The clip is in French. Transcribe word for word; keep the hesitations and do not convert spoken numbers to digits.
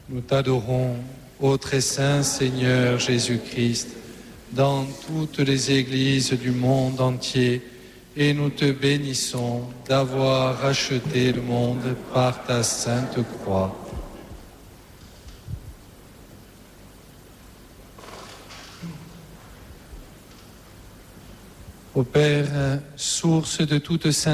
Nous t'adorons, ô très saint Seigneur Jésus-Christ, dans toutes les églises du monde entier, et nous te bénissons d'avoir racheté le monde par ta sainte croix. Ô Père, source de toute sainteté,